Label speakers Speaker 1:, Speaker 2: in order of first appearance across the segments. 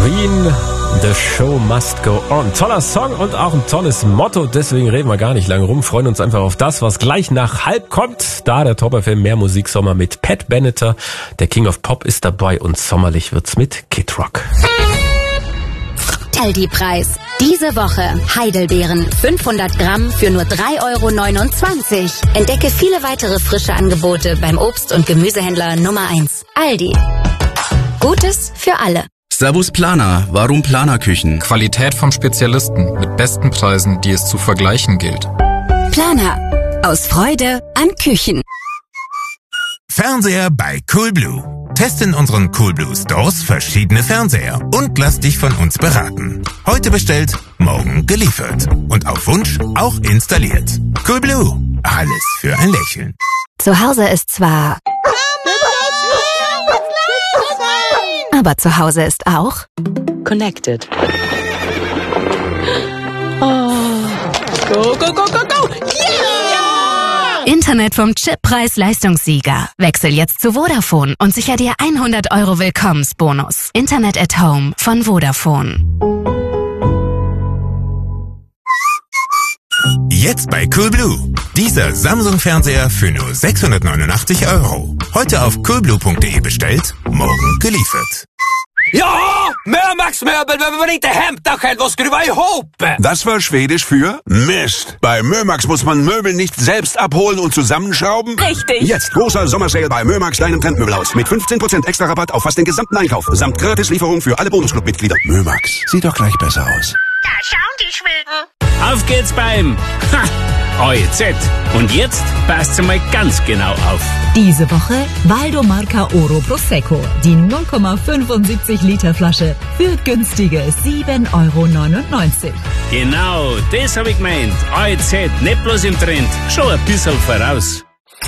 Speaker 1: Queen, The Show Must Go On. Toller Song und auch ein tolles Motto, deswegen reden wir gar nicht lange rum, freuen uns einfach auf das, was gleich nach halb kommt. Da der Top FM Mehr Musiksommer mit Pat Benatar, der King of Pop ist dabei und sommerlich wird's mit Kid Rock.
Speaker 2: Aldi-Preis. Diese Woche Heidelbeeren 500 Gramm für nur 3,29 €. Entdecke viele weitere frische Angebote beim Obst- und Gemüsehändler Nummer 1. Aldi. Gutes für alle.
Speaker 3: Servus Planer, warum Planerküchen?
Speaker 4: Qualität vom Spezialisten mit besten Preisen, die es zu vergleichen gilt.
Speaker 2: Planer. Aus Freude an Küchen.
Speaker 5: Fernseher bei Coolblue. Teste in unseren Coolblue Stores verschiedene Fernseher und lass dich von uns beraten. Heute bestellt, morgen geliefert. Und auf Wunsch auch installiert. Coolblue. Alles für ein Lächeln.
Speaker 2: Zu Hause ist zwar... Aber zu Hause ist auch...
Speaker 6: Connected. Oh. Go, go, go, go, go! Yeah!
Speaker 2: Internet vom Chip Preis-Leistungssieger. Wechsel jetzt zu Vodafone und sicher dir 100 € Willkommensbonus. Internet at Home von Vodafone.
Speaker 5: Jetzt bei Coolblue. Dieser Samsung-Fernseher für nur 689 €. Heute auf coolblue.de bestellt, morgen geliefert.
Speaker 7: Ja, Mömax-Möbel, wenn man inte hämtar själv och skruva ihop.
Speaker 8: Das war Schwedisch für Mist. Bei Mömax muss man Möbel nicht selbst abholen und zusammenschrauben.
Speaker 6: Richtig.
Speaker 8: Jetzt großer Sommersale bei Mömax, deinem Trendmöbelhaus. Mit 15% extra Rabatt auf fast den gesamten Einkauf. Samt Gratislieferung für alle Bonusclub-Mitglieder. Mömax, sieht doch gleich besser aus.
Speaker 9: Da schauen die Schweden.
Speaker 10: Auf geht's beim OEZ. Und jetzt passt mal ganz genau auf.
Speaker 11: Diese Woche Valdomarca Oro Prosecco. Die 0,75 Liter Flasche für günstige 7,99 €.
Speaker 10: Genau, das hab ich gemeint. OEZ, nicht bloß im Trend, schon ein bisschen voraus.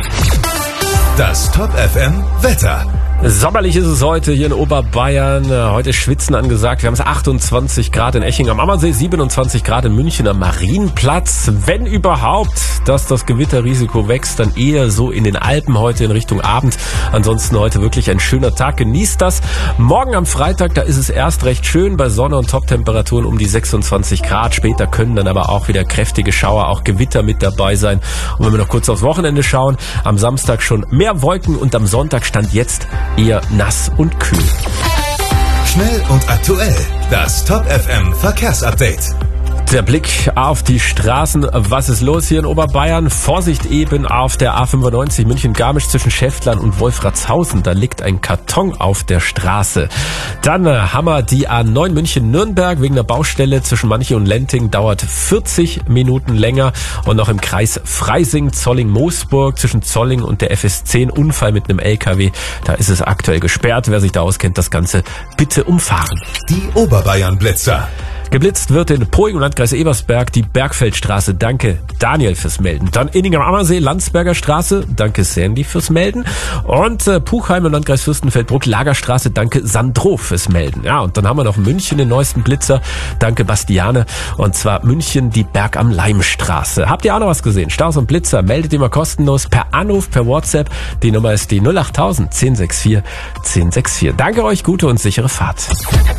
Speaker 12: Das Top FM Wetter.
Speaker 1: Sommerlich ist es heute hier in Oberbayern. Heute ist Schwitzen angesagt. Wir haben es 28 Grad in Eching am Ammersee, 27 Grad in München am Marienplatz. Wenn überhaupt, dass das Gewitterrisiko wächst, dann eher so in den Alpen heute in Richtung Abend. Ansonsten heute wirklich ein schöner Tag. Genießt das. Morgen am Freitag, da ist es erst recht schön bei Sonne und Top-Temperaturen um die 26 Grad. Später können dann aber auch wieder kräftige Schauer, auch Gewitter mit dabei sein. Und wenn wir noch kurz aufs Wochenende schauen, am Samstag schon mehr Wolken und am Sonntag stand jetzt eher nass und kühl.
Speaker 12: Schnell und aktuell. Das Top FM Verkehrsupdate.
Speaker 1: Der Blick auf die Straßen. Was ist los hier in Oberbayern? Vorsicht eben auf der A95 München-Garmisch zwischen Schäftlern und Wolfratshausen. Da liegt ein Karton auf der Straße. Dann haben wir die A9 München-Nürnberg wegen der Baustelle zwischen Manching und Lenting. Dauert 40 Minuten länger. Und noch im Kreis Freising, Zolling-Moosburg zwischen Zolling und der FS10 Unfall mit einem LKW. Da ist es aktuell gesperrt. Wer sich da auskennt, das Ganze bitte umfahren.
Speaker 12: Die Oberbayern-Blitzer.
Speaker 1: Geblitzt wird in Poing und Landkreis Ebersberg die Bergfeldstraße. Danke Daniel fürs Melden. Dann Inning am Ammersee, Landsberger Straße. Danke Sandy fürs Melden. Und Puchheim im Landkreis Fürstenfeldbruck, Lagerstraße. Danke Sandro fürs Melden. Ja, und dann haben wir noch München, den neuesten Blitzer. Danke Bastiane. Und zwar München, die Berg am Leimstraße. Habt ihr auch noch was gesehen? Staus und Blitzer. Meldet immer kostenlos per Anruf, per WhatsApp. Die Nummer ist die 08000 1064 1064. Danke euch, gute und sichere Fahrt.